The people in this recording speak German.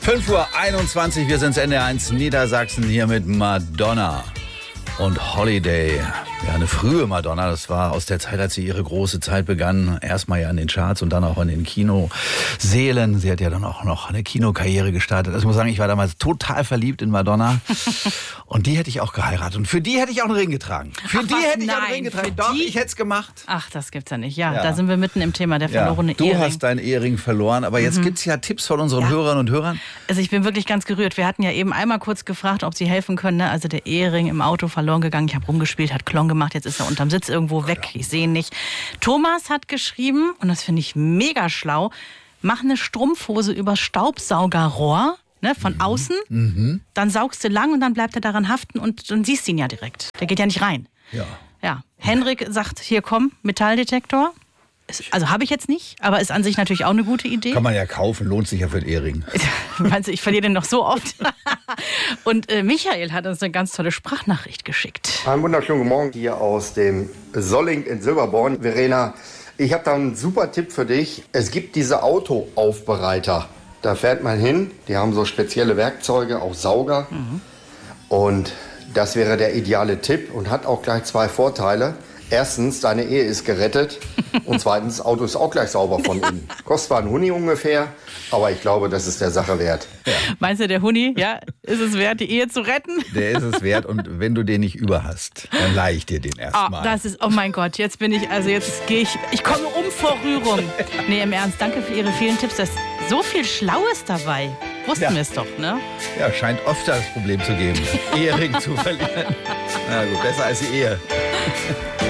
5:21 Uhr, wir sind NDR1 Niedersachsen hier mit Madonna und Holiday. Ja, eine frühe Madonna, das war aus der Zeit, als sie ihre große Zeit begann. Erstmal ja in den Charts und dann auch in den Kinosälen. Sie hat ja dann auch noch eine Kinokarriere gestartet. Also ich muss sagen, ich war damals total verliebt in Madonna. Und die hätte ich auch geheiratet. Und für die hätte ich auch einen Ring getragen. Für die hätte ich auch einen Ring getragen. Doch, ich hätte es gemacht. Ach, das gibt's ja nicht. Ja, da sind wir mitten im Thema, der verlorene du Ehering. Du hast deinen Ehering verloren. Aber jetzt gibt's ja Tipps von unseren Hörerinnen und Hörern. Also ich bin wirklich ganz gerührt. Wir hatten ja eben einmal kurz gefragt, ob Sie helfen können. Ne? Also der Ehering im Auto verloren gegangen. Ich habe rumgespielt, hat Klong gemacht. Jetzt ist er unterm Sitz irgendwo weg. Ich sehe ihn nicht. Thomas hat geschrieben, und das finde ich mega schlau, mach eine Strumpfhose über Staubsaugerrohr, ne, von außen. Dann saugst du lang und dann bleibt er daran haften und dann siehst du ihn ja direkt. Der geht ja nicht rein. Ja. Henrik sagt, hier komm, Metalldetektor. Also habe ich jetzt nicht, aber ist an sich natürlich auch eine gute Idee. Kann man ja kaufen, lohnt sich ja für den Ehering. Meinst du, ich verliere den noch so oft? Und Michael hat uns eine ganz tolle Sprachnachricht geschickt. Einen wunderschönen guten Morgen hier aus dem Solling in Silberborn. Verena, ich habe da einen super Tipp für dich. Es gibt diese Autoaufbereiter. Da fährt man hin, die haben so spezielle Werkzeuge, auch Sauger. Und das wäre der ideale Tipp und hat auch gleich zwei Vorteile. Erstens, deine Ehe ist gerettet und zweitens, das Auto ist auch gleich sauber von innen. Kostet zwar ein Huni ungefähr, aber ich glaube, das ist der Sache wert. Ja. Meinst du, der Huni, ist es wert, die Ehe zu retten? Der ist es wert und wenn du den nicht über hast, dann leih ich dir den erstmal. Oh mein Gott, jetzt gehe ich komme um vor Rührung. Nee, im Ernst, danke für Ihre vielen Tipps. Da ist so viel Schlaues dabei. Wussten wir es doch, ne? Ja, scheint öfter das Problem zu geben, Ehering zu verlieren. Na gut, besser als die Ehe.